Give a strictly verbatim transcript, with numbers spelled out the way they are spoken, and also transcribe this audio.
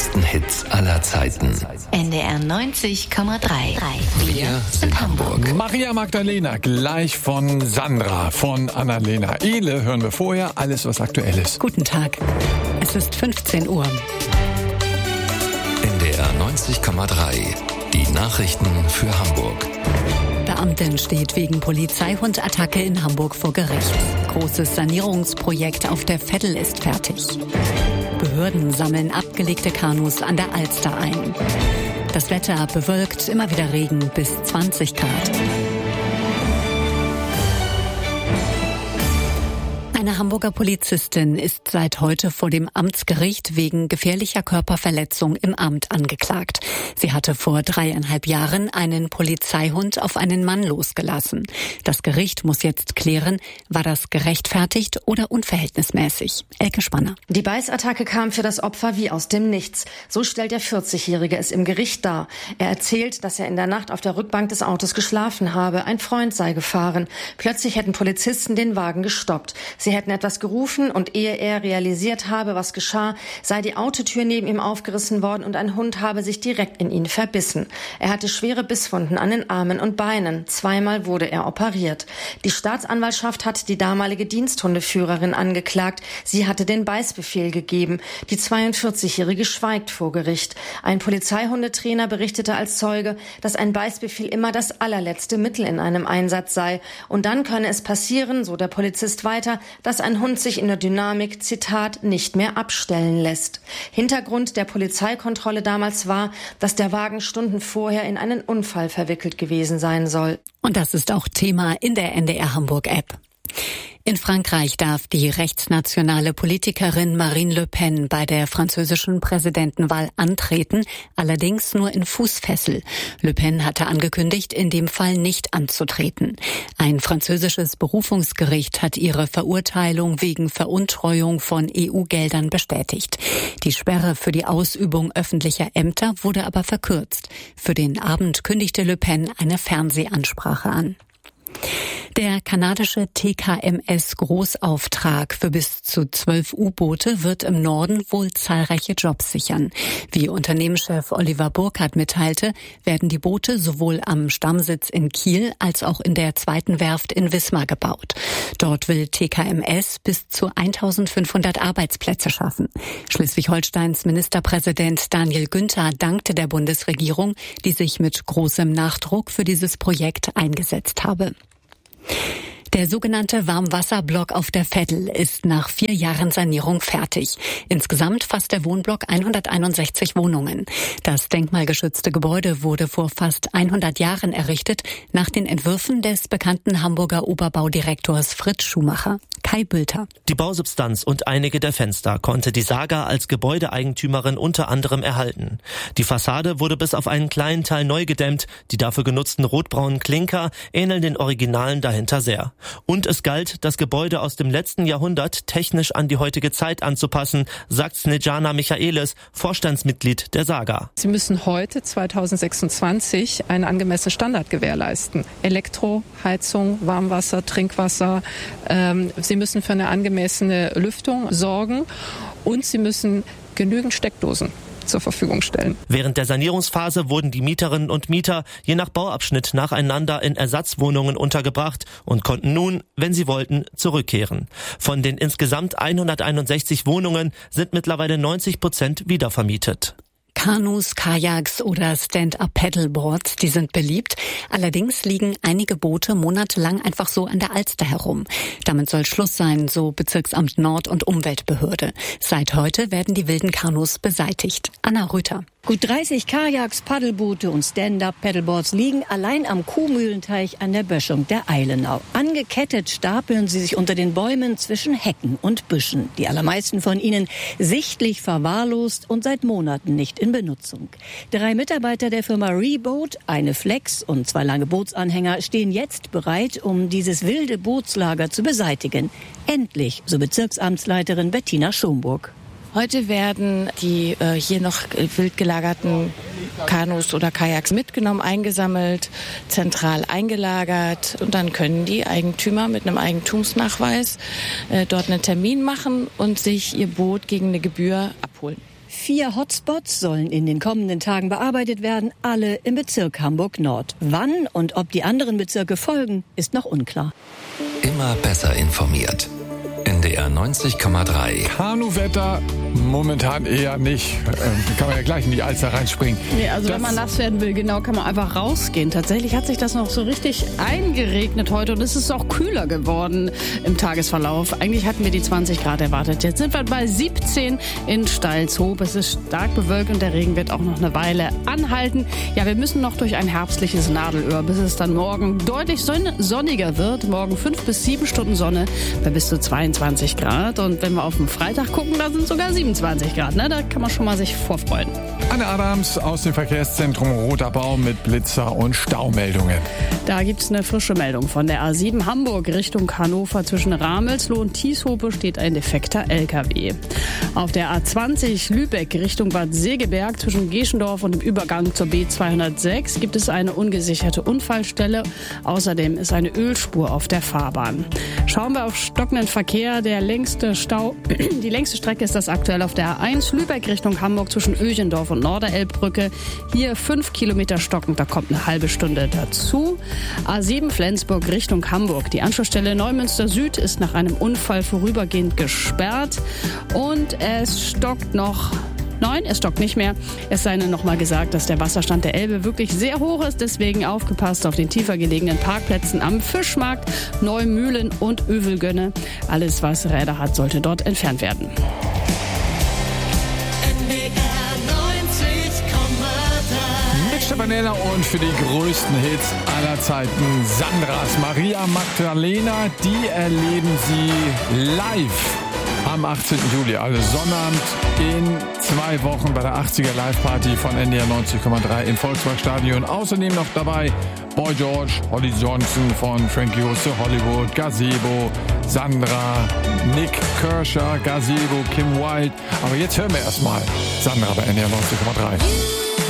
größten Hits aller Zeiten. N D R neunzig Komma drei. Wir sind Hamburg. Maria Magdalena, gleich von Sandra, von Annalena Ehle hören wir vorher alles, was aktuell ist. Guten Tag. Es ist fünfzehn Uhr. N D R neunzig Komma drei. Die Nachrichten für Hamburg. Beamtin steht wegen Polizeihundattacke in Hamburg vor Gericht. Großes Sanierungsprojekt auf der Veddel ist fertig. Behörden sammeln abgelegte Kanus an der Alster ein. Das Wetter bewölkt, immer wieder Regen bis zwanzig Grad. Eine Hamburger Polizistin ist seit heute vor dem Amtsgericht wegen gefährlicher Körperverletzung im Amt angeklagt. Sie hatte vor dreieinhalb Jahren einen Polizeihund auf einen Mann losgelassen. Das Gericht muss jetzt klären, war das gerechtfertigt oder unverhältnismäßig. Elke Spanner. Die Beißattacke kam für das Opfer wie aus dem Nichts. So stellt der vierzigjährige es im Gericht dar. Er erzählt, dass er in der Nacht auf der Rückbank des Autos geschlafen habe. Ein Freund sei gefahren. Plötzlich hätten Polizisten den Wagen gestoppt. Sie hätten etwas gerufen und ehe er realisiert habe, was geschah, sei die Autotür neben ihm aufgerissen worden und ein Hund habe sich direkt in ihn verbissen. Er hatte schwere Bisswunden an den Armen und Beinen. Zweimal wurde er operiert. Die Staatsanwaltschaft hat die damalige Diensthundeführerin angeklagt. Sie hatte den Beißbefehl gegeben. Die zweiundvierzigjährige schweigt vor Gericht. Ein Polizeihundetrainer berichtete als Zeuge, dass ein Beißbefehl immer das allerletzte Mittel in einem Einsatz sei. Und dann könne es passieren, so der Polizist weiter, dass ein Hund sich in der Dynamik, Zitat, nicht mehr abstellen lässt. Hintergrund der Polizeikontrolle damals war, dass der Wagen Stunden vorher in einen Unfall verwickelt gewesen sein soll. Und das ist auch Thema in der N D R Hamburg App. In Frankreich darf die rechtsnationale Politikerin Marine Le Pen bei der französischen Präsidentenwahl antreten, allerdings nur in Fußfessel. Le Pen hatte angekündigt, in dem Fall nicht anzutreten. Ein französisches Berufungsgericht hat ihre Verurteilung wegen Veruntreuung von E U-Geldern bestätigt. Die Sperre für die Ausübung öffentlicher Ämter wurde aber verkürzt. Für den Abend kündigte Le Pen eine Fernsehansprache an. Der kanadische T K M S-Großauftrag für bis zu zwölf U-Boote wird im Norden wohl zahlreiche Jobs sichern. Wie Unternehmenschef Oliver Burkhardt mitteilte, werden die Boote sowohl am Stammsitz in Kiel als auch in der zweiten Werft in Wismar gebaut. Dort will T K M S bis zu eintausendfünfhundert Arbeitsplätze schaffen. Schleswig-Holsteins Ministerpräsident Daniel Günther dankte der Bundesregierung, die sich mit großem Nachdruck für dieses Projekt eingesetzt habe. Der sogenannte Warmwasserblock auf der Veddel ist nach vier Jahren Sanierung fertig. Insgesamt fasst der Wohnblock hunderteinundsechzig Wohnungen. Das denkmalgeschützte Gebäude wurde vor fast hundert Jahren errichtet, nach den Entwürfen des bekannten Hamburger Oberbaudirektors Fritz Schumacher. Kai Bülter. Die Bausubstanz und einige der Fenster konnte die Saga als Gebäudeeigentümerin unter anderem erhalten. Die Fassade wurde bis auf einen kleinen Teil neu gedämmt. Die dafür genutzten rotbraunen Klinker ähneln den Originalen dahinter sehr. Und es galt, das Gebäude aus dem letzten Jahrhundert technisch an die heutige Zeit anzupassen, sagt Snejana Michaelis, Vorstandsmitglied der Saga. Sie müssen heute, zweitausendsechsundzwanzig, einen angemessenen Standard gewährleisten. Elektro, Heizung, Warmwasser, Trinkwasser. Ähm, Sie müssen für eine angemessene Lüftung sorgen und Sie müssen genügend Steckdosen zur Verfügung stellen. Während der Sanierungsphase wurden die Mieterinnen und Mieter je nach Bauabschnitt nacheinander in Ersatzwohnungen untergebracht und konnten nun, wenn sie wollten, zurückkehren. Von den insgesamt hunderteinundsechzig Wohnungen sind mittlerweile neunzig Prozent wiedervermietet. Kanus, Kajaks oder Stand-up-Paddleboards, die sind beliebt. Allerdings liegen einige Boote monatelang einfach so an der Alster herum. Damit soll Schluss sein, so Bezirksamt Nord und Umweltbehörde. Seit heute werden die wilden Kanus beseitigt. Anna Rüther. Gut dreißig Kajaks, Paddelboote und Stand-up-Paddleboards liegen allein am Kuhmühlenteich an der Böschung der Eilenau. Angekettet stapeln sie sich unter den Bäumen zwischen Hecken und Büschen. Die allermeisten von ihnen sichtlich verwahrlost und seit Monaten nicht in Benutzung. Drei Mitarbeiter der Firma Reboat, eine Flex und zwei lange Bootsanhänger stehen jetzt bereit, um dieses wilde Bootslager zu beseitigen. Endlich, so Bezirksamtsleiterin Bettina Schomburg. Heute werden die äh, hier noch wild gelagerten Kanus oder Kajaks mitgenommen, eingesammelt, zentral eingelagert und dann können die Eigentümer mit einem Eigentumsnachweis äh, dort einen Termin machen und sich ihr Boot gegen eine Gebühr abholen. Vier Hotspots sollen in den kommenden Tagen bearbeitet werden, alle im Bezirk Hamburg-Nord. Wann und ob die anderen Bezirke folgen, ist noch unklar. Immer besser informiert. N D R neunzig Komma drei. Kanuwetter momentan eher nicht. Ähm, kann man ja gleich in die Alster reinspringen. Nee, also das wenn man nass werden will, genau, kann man einfach rausgehen. Tatsächlich hat sich das noch so richtig eingeregnet heute und es ist auch kühler geworden im Tagesverlauf. Eigentlich hatten wir die zwanzig Grad erwartet. Jetzt sind wir bei siebzehn in Steilshoop. Es ist stark bewölkt und der Regen wird auch noch eine Weile anhalten. Ja, wir müssen noch durch ein herbstliches Nadelöhr, bis es dann morgen deutlich sonniger wird. Morgen fünf bis sieben Stunden Sonne bei bis zu zweiundzwanzig Grad. Und wenn wir auf den Freitag gucken, da sind sogar siebenundzwanzig Grad. Ne? Da kann man schon mal sich vorfreuen. Anne Adams aus dem Verkehrszentrum Roter Baum mit Blitzer- und Staumeldungen. Da gibt es eine frische Meldung von der A sieben Hamburg Richtung Hannover. Zwischen Ramelsloh und Tieshope steht ein defekter L K W. Auf der A zwanzig Lübeck Richtung Bad Segeberg zwischen Geschendorf und dem Übergang zur B zweihundertsechs gibt es eine ungesicherte Unfallstelle. Außerdem ist eine Ölspur auf der Fahrbahn. Schauen wir auf stockenden Verkehr. Der längste Stau, die längste Strecke ist das aktuell auf der A eins Lübeck Richtung Hamburg zwischen Öchendorf und Norderelbbrücke. Hier fünf Kilometer stockend, da kommt eine halbe Stunde dazu. A sieben Flensburg Richtung Hamburg. Die Anschlussstelle Neumünster Süd ist nach einem Unfall vorübergehend gesperrt. Und es stockt noch... Nein, es stockt nicht mehr. Es sei nur noch mal gesagt, dass der Wasserstand der Elbe wirklich sehr hoch ist. Deswegen aufgepasst auf den tiefer gelegenen Parkplätzen am Fischmarkt, Neumühlen und Övelgönne. Alles, was Räder hat, sollte dort entfernt werden. Mit Stefanella und für die größten Hits aller Zeiten Sandras Maria Magdalena. Die erleben Sie live am achtzehnten Juli, also Sonnabend in zwei Wochen bei der achtziger Live-Party von N D R neunzig Komma drei im Volksparkstadion. Außerdem noch dabei Boy George, Holly Johnson von Frankie Goes to Hollywood, Gazebo, Sandra, Nick Kershaw, Gazebo, Kim Wilde. Aber jetzt hören wir erstmal Sandra bei N D R neunzig Komma drei.